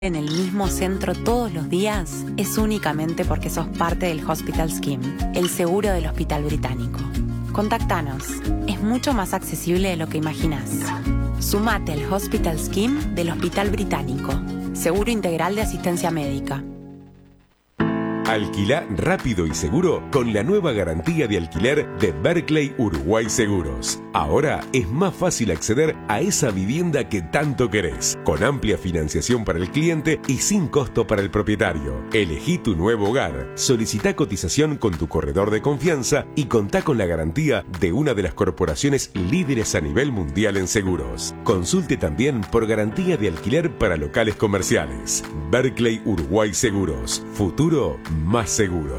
en el mismo centro todos los días es únicamente porque sos parte del Hospital Scheme, el seguro del Hospital Británico. Contactanos, es mucho más accesible de lo que imaginás. Sumate al Hospital Scheme del Hospital Británico, seguro integral de asistencia médica. Alquilá rápido y seguro con la nueva garantía de alquiler de Berkeley Uruguay Seguros. Ahora es más fácil acceder a esa vivienda que tanto querés, con amplia financiación para el cliente y sin costo para el propietario. Elegí tu nuevo hogar, solicitá cotización con tu corredor de confianza y contá con la garantía de una de las corporaciones líderes a nivel mundial en seguros. Consulte también por garantía de alquiler para locales comerciales. Berkeley Uruguay Seguros. Futuro más seguro.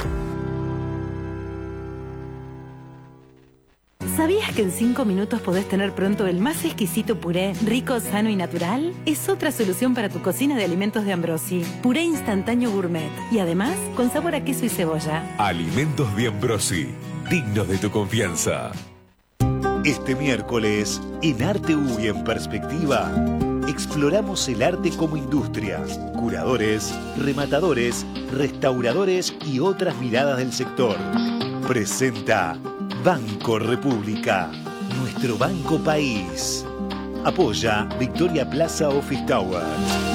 ¿Sabías que en 5 minutos podés tener pronto el más exquisito puré, rico, sano y natural? Es otra solución para tu cocina de alimentos de Ambrosi. Puré instantáneo gourmet. Y además, con sabor a queso y cebolla. Alimentos de Ambrosi. Dignos de tu confianza. Este miércoles, en Arte U y en Perspectiva, exploramos el arte como industria, curadores, rematadores, restauradores y otras miradas del sector. Presenta Banco República, nuestro banco país. Apoya Victoria Plaza Office Tower.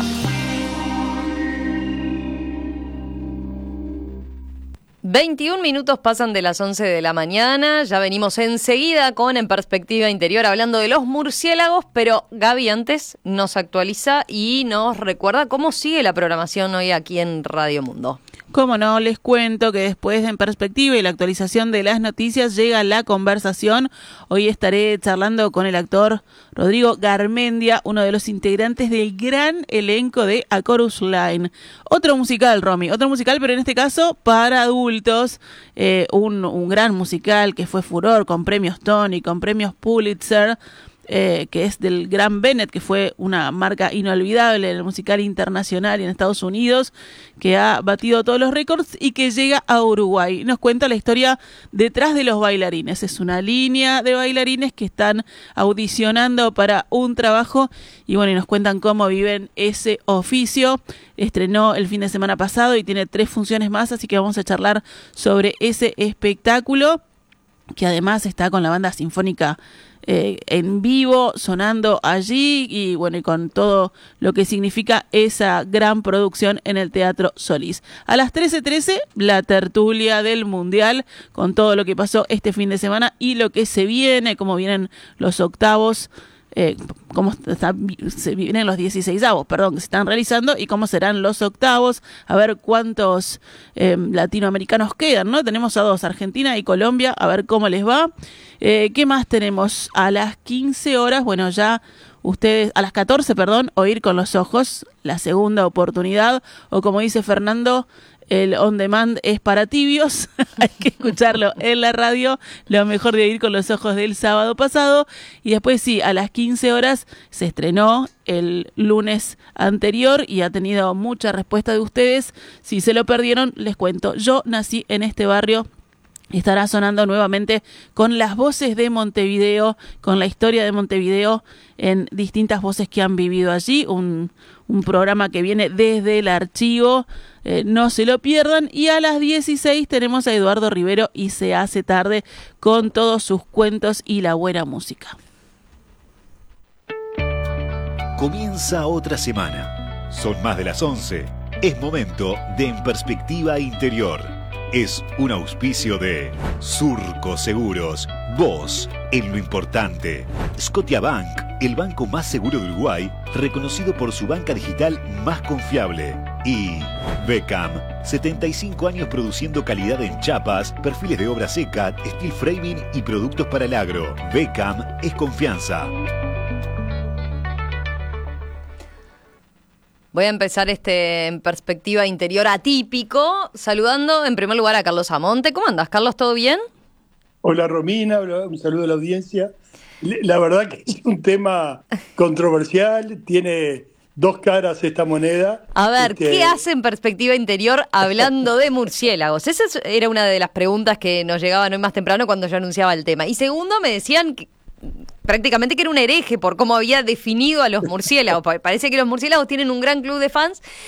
...21 pasan de las 11 de la mañana... ...ya venimos enseguida con En Perspectiva Interior... ...hablando de los murciélagos... ...pero Gaby antes nos actualiza... ...y nos recuerda cómo sigue la programación hoy aquí en Radio Mundo. Cómo no, les cuento que después de En Perspectiva y la actualización de las noticias llega la conversación. Hoy estaré charlando con el actor Rodrigo Garmendia, uno de los integrantes del gran elenco de A Chorus Line. Otro musical, Romy, otro musical, pero en este caso para adultos. Un gran musical que fue furor con premios Tony, con premios Pulitzer. Que es del Gran Bennett, que fue una marca inolvidable en el musical internacional y en Estados Unidos, que ha batido todos los récords y que llega a Uruguay. Nos cuenta la historia detrás de los bailarines. Es una línea de bailarines que están audicionando para un trabajo y bueno, y nos cuentan cómo viven ese oficio. Estrenó el fin de semana pasado y tiene 3 funciones más, así que vamos a charlar sobre ese espectáculo, que además está con la banda sinfónica en vivo, sonando allí y bueno, y con todo lo que significa esa gran producción en el Teatro Solís. A las 13:13, la tertulia del Mundial, con todo lo que pasó este fin de semana y lo que se viene, cómo vienen los octavos, se vienen los 16avos, que se están realizando y cómo serán los octavos, a ver cuántos latinoamericanos quedan, ¿no? Tenemos a 2, Argentina y Colombia, a ver cómo les va. ¿Qué más tenemos? A las 15 horas, bueno, ya ustedes, a las 14, Oír con los ojos, la segunda oportunidad, o como dice Fernando, el on demand es para tibios, hay que escucharlo en la radio, lo mejor de Oír con los ojos del sábado pasado, y después sí, a las 15 horas se estrenó el lunes anterior y ha tenido mucha respuesta de ustedes. Si se lo perdieron, les cuento, Yo nací en este barrio. Estará sonando nuevamente con las voces de Montevideo, con la historia de Montevideo en distintas voces que han vivido allí. Un programa que viene desde el archivo, no se lo pierdan. Y a las 16 tenemos a Eduardo Rivero y Se hace tarde con todos sus cuentos y la buena música. Comienza otra semana. Son más de las 11. Es momento de En Perspectiva Interior. Es un auspicio de Surco Seguros, vos en lo importante. Scotiabank, el banco más seguro de Uruguay, reconocido por su banca digital más confiable. Y Beckham, 75 años produciendo calidad en chapas, perfiles de obra seca, steel framing y productos para el agro. Beckham es confianza. Voy a empezar En Perspectiva Interior atípico, saludando en primer lugar a Carlos Amonte. ¿Cómo andas, Carlos? ¿Todo bien? Hola, Romina. Un saludo a la audiencia. La verdad que es un tema controversial, tiene 2 caras esta moneda. A ver, ¿qué hace En Perspectiva Interior hablando de murciélagos? Esa era una de las preguntas que nos llegaban hoy más temprano cuando yo anunciaba el tema. Y segundo, me decían prácticamente que era un hereje por cómo había definido a los murciélagos. Parece que los murciélagos tienen un gran club de fans,